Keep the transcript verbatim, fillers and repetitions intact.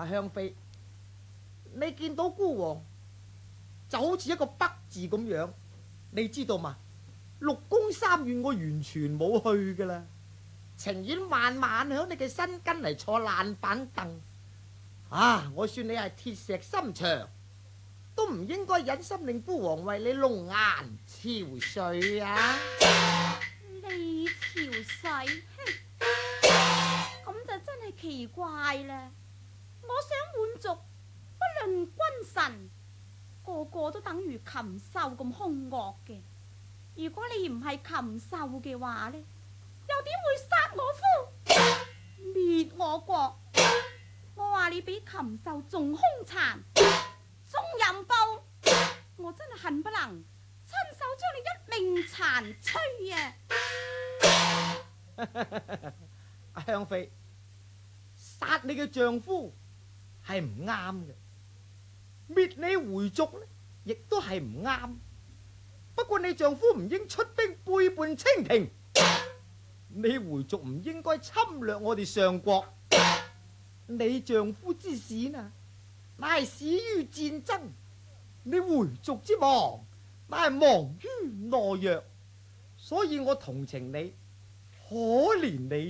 阿香妃，你見到孤王就好似一個北字咁樣，你知道嘛？六宮三院我完全冇去噶啦，情願晚晚響你嘅身跟嚟坐爛板凳。啊！我算你係鐵石心腸，都唔應該忍心令孤王為你弄顏憔悴啊！ 你憔悴，咁就真係奇怪啦。我想滿族，不論君臣，個個都等於禽獸咁兇惡嘅。如果你唔係禽獸嘅話呢，又點會殺我夫、滅我國？我話你比禽獸仲兇殘，仲淫暴，我真係恨不能親手將你一命殘摧啊！ 阿香妃，殺你嘅丈夫係唔啱嘅，滅你回族呢，亦都係唔啱。不過你丈夫唔應出兵背叛清廷，你回族唔應該侵略我哋上國。你丈夫之死啊，乃係死於戰爭；你回族之亡，乃係亡於懦弱。所以我同情你，可憐你。